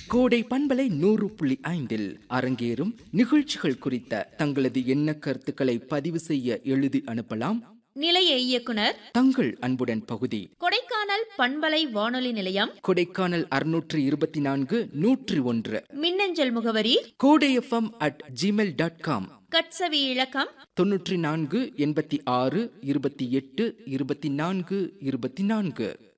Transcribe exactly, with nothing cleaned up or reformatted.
கோடை பண்பலை நூறு புள்ளி ஐந்தில் அரங்கேறும் நிகழ்ச்சிகள் குறித்த தங்களது எண்ண கருத்துக்களை பதிவு செய்ய எழுதி அனுப்பலாம். நிலைய இயக்குனர் தங்கள் அன்புடன் பகுதி கொடைக்கானல் பண்பலை வானொலி நிலையம், கொடைக்கானல் அறுநூற்று இருபத்தி நான்கு நூற்றி ஒன்று. மின்னஞ்சல் முகவரி கோடை FM at Gmail dot com. கட்சவி இலக்கம் தொன்னூற்றி நான்கு எண்பத்தி ஆறு இருபத்தி எட்டு இருபத்தி நான்கு இருபத்தி நான்கு.